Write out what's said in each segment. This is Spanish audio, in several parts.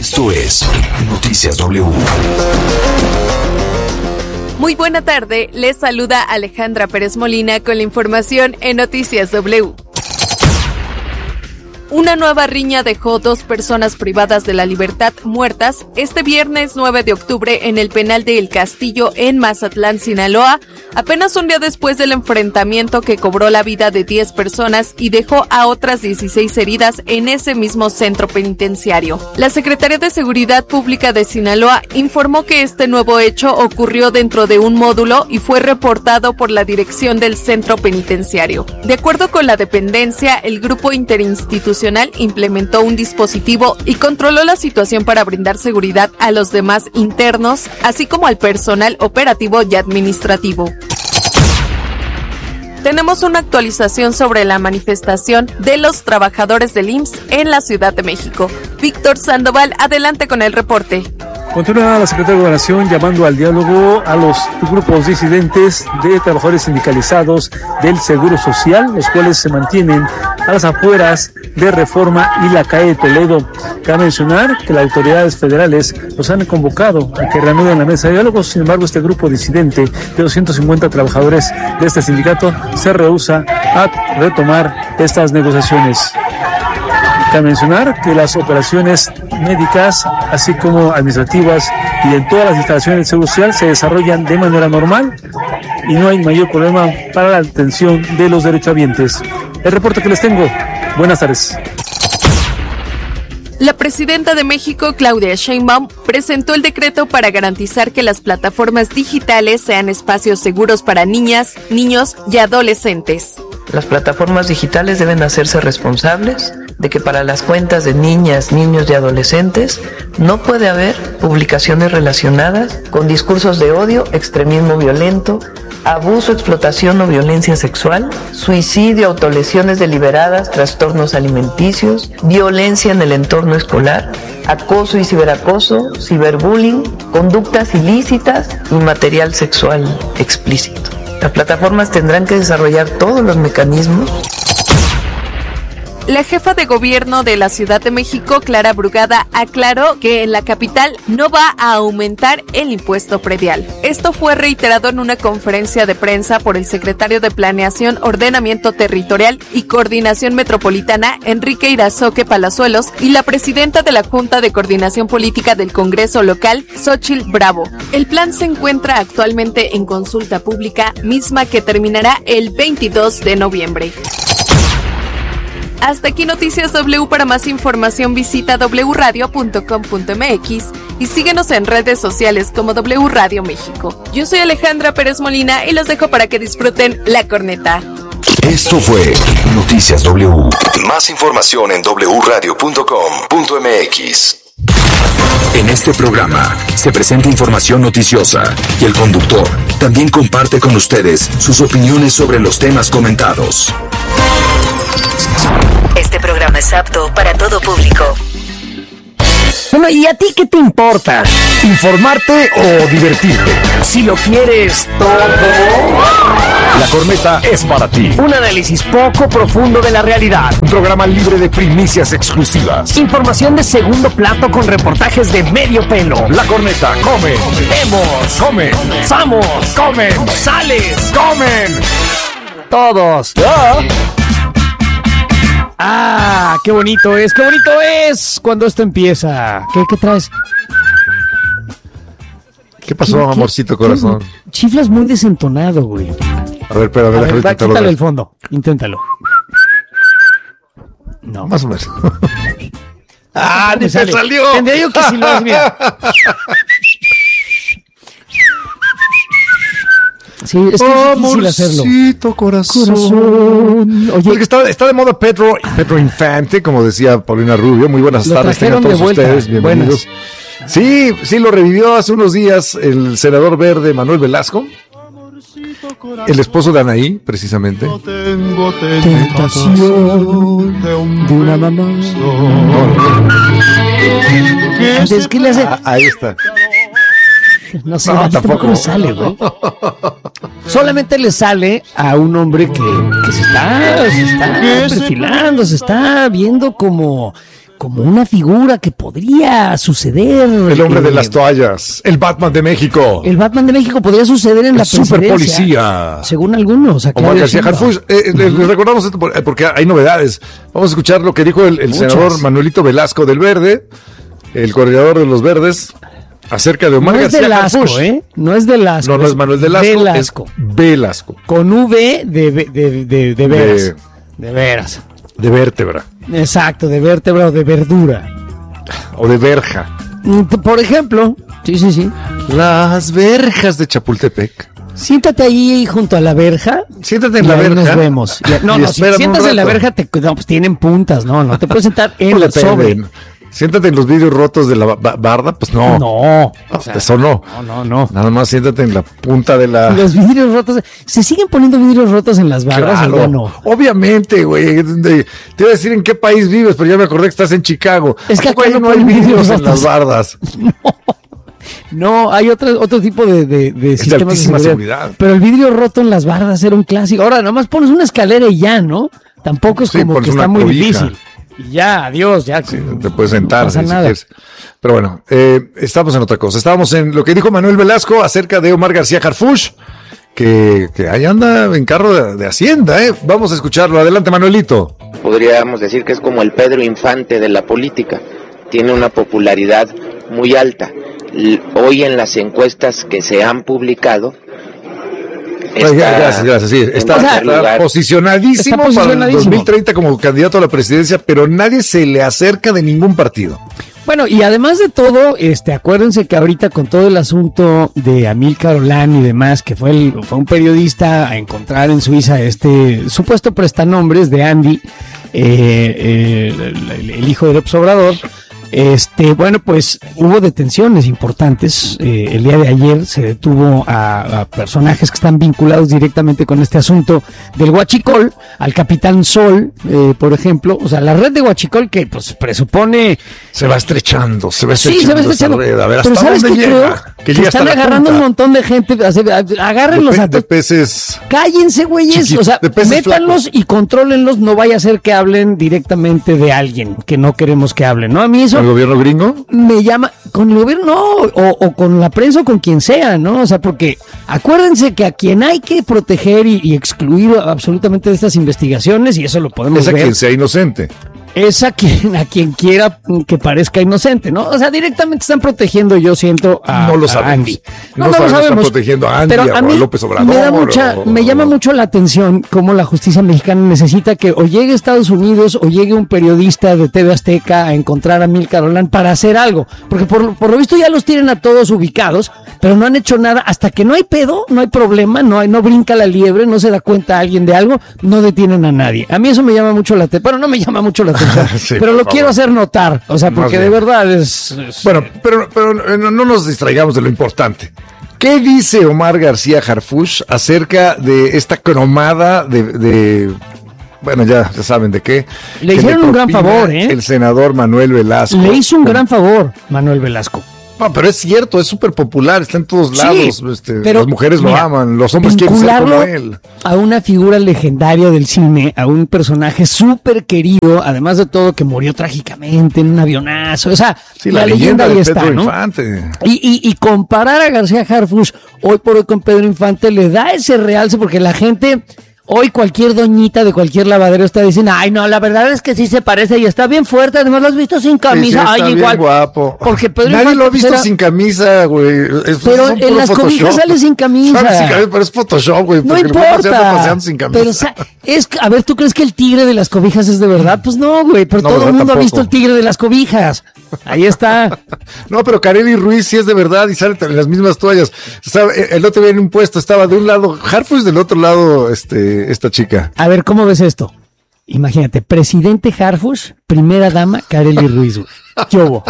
Esto es Noticias W. Muy buena tarde, les saluda Alejandra Pérez Molina con la información en Noticias W. Una nueva riña dejó 2 personas privadas de la libertad muertas este viernes 9 de octubre en el penal de El Castillo en Mazatlán, Sinaloa, apenas un día después del enfrentamiento que cobró la vida de 10 personas y dejó a otras 16 heridas en ese mismo centro penitenciario. La Secretaría de Seguridad Pública de Sinaloa informó que este nuevo hecho ocurrió dentro de un módulo y fue reportado por la dirección del centro penitenciario. De acuerdo con la dependencia, el grupo interinstitucional implementó un dispositivo y controló la situación para brindar seguridad a los demás internos, así como al personal operativo y administrativo. Tenemos una actualización sobre la manifestación de los trabajadores del IMSS en la Ciudad de México. Víctor Sandoval, adelante con el reporte. Continúa la Secretaría de Gobernación llamando al diálogo a los grupos disidentes de trabajadores sindicalizados del Seguro Social, los cuales se mantienen a las afueras de Reforma y la calle de Toledo. Cabe mencionar que las autoridades federales los han convocado a que reanuden la mesa de diálogo. Sin embargo, este grupo disidente de 250 trabajadores de este sindicato se rehúsa a retomar estas negociaciones. Cabe mencionar que las operaciones médicas, así como administrativas y en todas las instalaciones del Seguro Social se desarrollan de manera normal y no hay mayor problema para la atención de los derechohabientes. El reporte que les tengo. Buenas tardes. La presidenta de México, Claudia Sheinbaum, presentó el decreto para garantizar que las plataformas digitales sean espacios seguros para niñas, niños y adolescentes. Las plataformas digitales deben hacerse responsables de que para las cuentas de niñas, niños y adolescentes no puede haber publicaciones relacionadas con discursos de odio, extremismo violento, abuso, explotación o violencia sexual, suicidio, autolesiones deliberadas, trastornos alimenticios, violencia en el entorno escolar, acoso y ciberacoso, ciberbullying, conductas ilícitas y material sexual explícito. Las plataformas tendrán que desarrollar todos los mecanismos. La jefa de gobierno de la Ciudad de México, Clara Brugada, aclaró que en la capital no va a aumentar el impuesto predial. Esto fue reiterado en una conferencia de prensa por el secretario de Planeación, Ordenamiento Territorial y Coordinación Metropolitana, Enrique Irazoque Palazuelos, y la presidenta de la Junta de Coordinación Política del Congreso Local, Xóchitl Bravo. El plan se encuentra actualmente en consulta pública, misma que terminará el 22 de noviembre. Hasta aquí Noticias W. Para más información visita wradio.com.mx y síguenos en redes sociales como W Radio México. Yo soy Alejandra Pérez Molina y los dejo para que disfruten La Corneta. Esto fue Noticias W. Más información en wradio.com.mx. En este programa se presenta información noticiosa y el conductor también comparte con ustedes sus opiniones sobre los temas comentados. Este programa es apto para todo público. Bueno, ¿y a ti qué te importa? ¿Informarte o divertirte? Si lo quieres todo, La Corneta es para ti. un análisis poco profundo de la realidad. Un programa libre de primicias exclusivas. Información de segundo plato con reportajes de medio pelo. La Corneta come, Vemos, come, ¡Vamos! comen, ¡Sales! comen. Todos. ¡Ah! ¡Qué bonito es! ¡Qué bonito es! Cuando esto empieza. ¿Qué traes? ¿Qué pasó, amorcito corazón? Chiflas muy desentonado, güey. A ver, espera, déjame intentarlo. Quítale el fondo. Inténtalo. No. Más o menos. ¡Ah! ¡Ni te salió! Tendría yo que si lo es, mira. Sí, es que es difícil hacerlo. Amorcito corazón. Oye, Porque está de moda Pedro Infante, como decía Paulina Rubio. Muy buenas tardes, tengan todos ustedes, bienvenidos. Sí, lo revivió hace unos días el senador verde Manuel Velasco, el esposo de Anaí, precisamente. No tengo tentación de una mamá. Es que le hace. Ahí está. No sé, No, tampoco le sale, güey. Solamente le sale a un hombre que se está perfilando, se está viendo como como una figura que podría suceder. El hombre de las toallas, el Batman de México. El Batman de México podría suceder en la presidencia. Super policía. Según algunos. Omar García Harfuch. Les recordamos esto porque hay novedades. Vamos a escuchar lo que dijo el senador Manuelito Velasco del Verde, el coordinador de los Verdes, acerca de Omar García Harfuch. No es Velasco. No es Manuel Velasco. Velasco. Es Velasco. Con V de veras. De veras. De vértebra. Exacto, de vértebra o de verdura. O de verja. Por ejemplo. Sí. Las verjas de Chapultepec. Siéntate ahí junto a la verja. Siéntate en la verja. Nos vemos. No, si sientas en la verja, pues tienen puntas, no te puedes sentar en el sobre. Siéntate en los vidrios rotos de la barda, pues no. No. Eso no. No. Nada más siéntate en la punta de la... Los vidrios rotos. ¿Se siguen poniendo vidrios rotos en las bardas? Claro, o no? Obviamente, güey. Te iba a decir en qué país vives, pero ya me acordé que estás en Chicago. Es que acá no hay vidrios en las bardas. No, hay otro tipo de sistemas de seguridad. Pero el vidrio roto en las bardas era un clásico. Ahora, nomás pones una escalera y ya, ¿no? Tampoco es como que está muy difícil. Y ya, adiós, ya. Sí, te puedes sentar. No pasa nada. quieres. Pero bueno, estamos en otra cosa. Estábamos en lo que dijo Manuel Velasco acerca de Omar García Harfuch, que ahí anda en carro de Hacienda, ¿eh? Vamos a escucharlo. Adelante, Manuelito. Podríamos decir que es como el Pedro Infante de la política. Tiene una popularidad muy alta. Hoy en las encuestas que se han publicado, gracias. Sí, está posicionadísimo para el 2030 como candidato a la presidencia, pero nadie se le acerca de ningún partido. Bueno, y además de todo, acuérdense que ahorita con todo el asunto de Amílcar Olán y demás, que fue un periodista a encontrar en Suiza este supuesto prestanombres de Andy, el hijo de López Obrador. Bueno, pues hubo detenciones importantes. El día de ayer se detuvo a personajes que están vinculados directamente con este asunto del huachicol, al Capitán Sol, por ejemplo. O sea, la red de huachicol que pues presupone... Se va estrechando. Sí, se va estrechando. Red. A ver, ¿hasta pero ¿sabes dónde qué llega? Que están agarrando un montón de gente. Agárrenlos a de peces. Cállense, güeyes. O sea, métanlos y contrólenlos. No vaya a ser que hablen directamente de alguien que no queremos que hablen, ¿no? A mí eso... ¿El gobierno gringo? Me llama, con el gobierno no, o con la prensa o con quien sea, ¿no? O sea, porque acuérdense que a quien hay que proteger y excluir absolutamente de estas investigaciones, y eso lo podemos ver. Es a quien sea inocente. Es a quien quiera que parezca inocente, ¿no? O sea, directamente están protegiendo, yo siento, a Andy. No lo sabemos. Están protegiendo a Andy, pero a mí López Obrador. Me llama mucho la atención cómo la justicia mexicana necesita que o llegue a Estados Unidos o llegue un periodista de TV Azteca a encontrar a Amílcar Olán para hacer algo. Porque por lo visto ya los tienen a todos ubicados, pero no han hecho nada. Hasta que no hay pedo, no hay problema, no brinca la liebre, no se da cuenta alguien de algo, no detienen a nadie. A mí eso me llama mucho la atención. Bueno, no me llama mucho la atención. Sí, pero lo quiero hacer notar, o sea, porque de verdad es... Bueno, pero no nos distraigamos de lo importante. ¿Qué dice Omar García Harfuch acerca de esta cromada de bueno, ya saben de qué? Le hicieron un gran favor, ¿eh? El senador Manuel Velasco. Le hizo un gran favor, Manuel Velasco. No, pero es cierto, es súper popular, está en todos lados, pero, las mujeres lo aman, los hombres quieren ser como él. A una figura legendaria del cine, a un personaje súper querido, además de todo que murió trágicamente en un avionazo, o sea, sí, la leyenda ahí de está, Pedro ¿no? Infante. Y comparar a García Harfuch hoy por hoy con Pedro Infante le da ese realce porque la gente... Hoy cualquier doñita de cualquier lavadero está diciendo, ay no, la verdad es que sí se parece y está bien fuerte, además lo has visto sin camisa, sí, ay igual. Guapo. Porque Pedro Nadie lo ha visto sin camisa, güey. Pero en las cobijas sale sin camisa. Pero es Photoshop, güey. No importa. Paseando sin camisa. Pero a ver, ¿tú crees que el tigre de las cobijas es de verdad? Pues no, güey, pero todo el mundo ha visto el tigre de las cobijas. Ahí está. No, pero Kareli Ruiz sí es de verdad y sale en las mismas toallas. O sea, el otro día en un puesto estaba de un lado Harfuch, del otro lado esta chica. A ver, ¿cómo ves esto? Imagínate, presidente Harfuch, primera dama Kareli Ruiz, güey. ¿Qué hubo?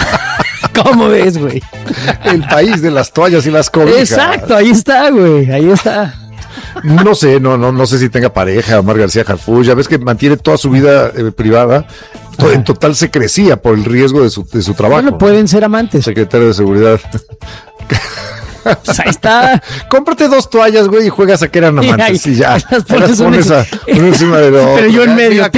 ¿Cómo ves, güey? El país de las toallas y las cobijas. Exacto, ahí está, güey, ahí está. No sé si tenga pareja Omar García Harfuch. Ya ves que mantiene toda su vida privada. En total se crecía por el riesgo de su trabajo. Bueno, pueden ser amantes. Secretario de Seguridad. Pues ahí está. Cómprate 2 toallas, güey, y juegas a que eran amantes y ya. Las pones encima de dos. Pero yo en medio,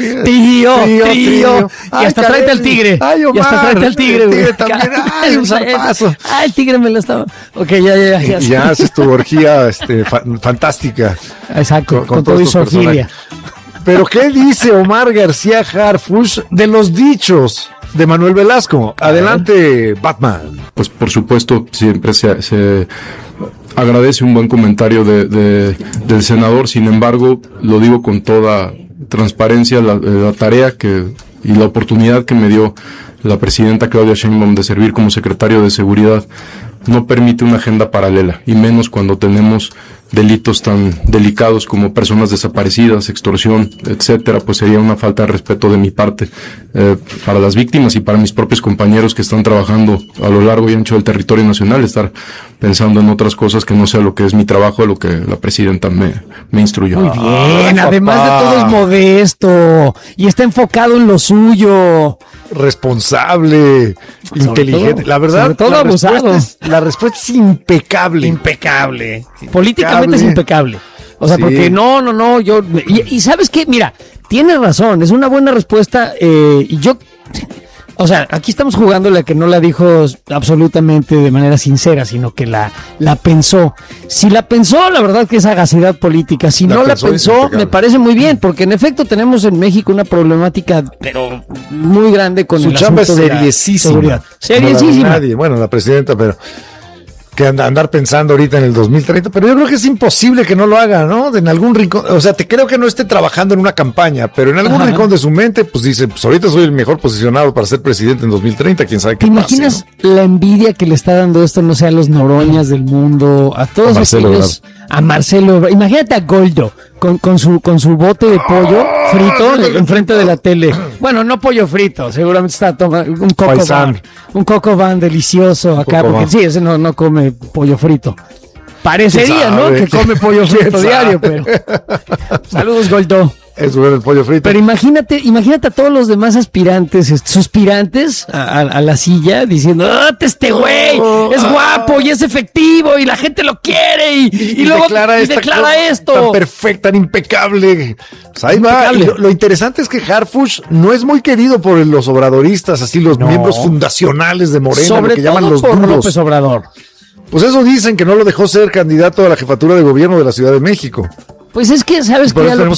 tío. Y hasta tráete al tigre. Ay, Omar. Y hasta tráete al tigre, güey. El tigre también. Ay, un zarpazo. El tigre me lo estaba. Ok, ya. Ya haces tu orgía fantástica. Exacto, con todo y Sofía. Pero ¿qué dice Omar García Harfuch de los dichos de Manuel Velasco? Adelante, Batman. Pues por supuesto, siempre se agradece un buen comentario del senador. Sin embargo, lo digo con toda transparencia, la tarea y la oportunidad que me dio la presidenta Claudia Sheinbaum de servir como secretario de Seguridad no permite una agenda paralela, y menos cuando tenemos delitos tan delicados como personas desaparecidas, extorsión, etcétera. Pues sería una falta de respeto de mi parte para las víctimas y para mis propios compañeros que están trabajando a lo largo y ancho del territorio nacional, estar pensando en otras cosas que no sea lo que es mi trabajo, lo que la presidenta me instruyó. Muy bien, además de todo es modesto y está enfocado en lo suyo. Responsable, inteligente. La verdad, sobre todo abusado. La respuesta es impecable. Impecable. Políticamente es impecable. O sea, porque no, yo... Y ¿sabes qué? Mira, tienes razón, es una buena respuesta. Y yo... O sea, aquí estamos jugándole a que no la dijo absolutamente de manera sincera, sino que la pensó. Si la pensó, la verdad que es sagacidad política. Si no la pensó, me parece muy bien, porque en efecto tenemos en México una problemática, pero muy grande con el asunto de la seguridad. Seriesísima. Bueno, la presidenta, pero... que andar pensando ahorita en el 2030, pero yo creo que es imposible que no lo haga, ¿no? En algún rincón, o sea, te creo que no esté trabajando en una campaña, pero en algún rincón de su mente, pues dice, pues ahorita soy el mejor posicionado para ser presidente en 2020, quién sabe qué pasa. ¿Te imaginas la envidia que le está dando esto, no sé, a los Noroñas del mundo, a todos aquellos, a Marcelo, imagínate a Goldo, con su bote de pollo frito enfrente de la tele. Bueno, no pollo frito, seguramente está tomando un coco van delicioso acá, porque sí, ese no come pollo frito. Parecería, ¿no? Que come pollo frito diario, pero... Saludos, Goldo. Es bueno el pollo frito. Pero imagínate a todos los demás aspirantes, suspirantes a la silla, diciendo, este güey es guapo y es efectivo y la gente lo quiere y luego declara esto. Tan perfecta, tan impecable. Pues ahí impecable. Va. Lo interesante es que Harfuch no es muy querido por los obradoristas, así los miembros fundacionales de Morena, sobre lo que llaman los por duros. López Obrador. Pues eso dicen, que no lo dejó ser candidato a la jefatura de gobierno de la Ciudad de México. Pues es que, ¿sabes qué? A López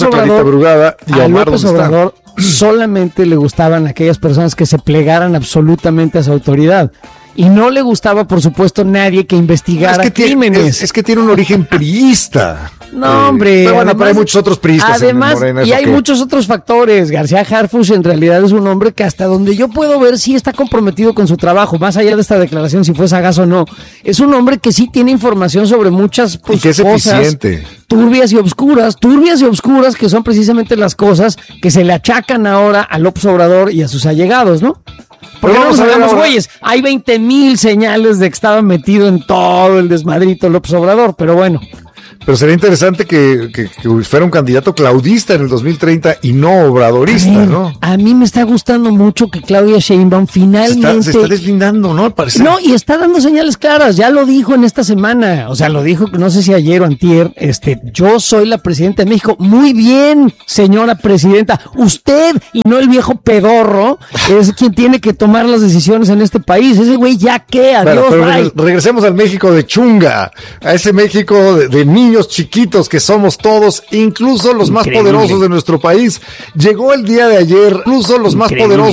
Obrador solamente le gustaban aquellas personas que se plegaran absolutamente a su autoridad. Y no le gustaba, por supuesto, nadie que investigara crímenes. Es que tiene un origen priista. No, hombre. Pero bueno, pero hay muchos otros priistas en Morena. Y hay muchos otros factores. García Harfuch en realidad es un hombre que hasta donde yo puedo ver sí está comprometido con su trabajo, más allá de esta declaración, si fue sagaz o no. Es un hombre que sí tiene información sobre muchas y que es cosas eficiente. Turbias y obscuras, que son precisamente las cosas que se le achacan ahora a López Obrador y a sus allegados, ¿no? Porque no nos hagamos güeyes, hay 20,000 señales de que estaba metido en todo el desmadrito López Obrador, pero bueno. Pero sería interesante que fuera un candidato claudista en el 2030 y no obradorista, ¿no? A mí me está gustando mucho que Claudia Sheinbaum finalmente... Se está deslindando, ¿no? Parece. No, y está dando señales claras, ya lo dijo en esta semana, o sea, lo dijo, no sé si ayer o antier, yo soy la presidenta de México. Muy bien, señora presidenta, usted y no el viejo pedorro es quien tiene que tomar las decisiones en este país. Ese güey ya qué, adiós, pero regresemos al México de chunga, a ese México de niños chiquitos que somos todos, incluso los más poderosos de nuestro país. Llegó el día de ayer, incluso los más poderosos